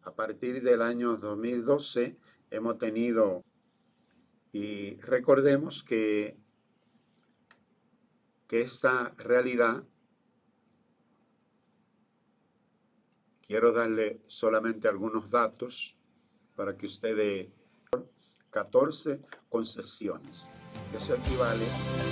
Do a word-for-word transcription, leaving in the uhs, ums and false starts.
a partir del año dos mil doce hemos tenido, y recordemos que, que esta realidad, quiero darle solamente algunos datos para que ustedes, catorce concesiones, eso equivale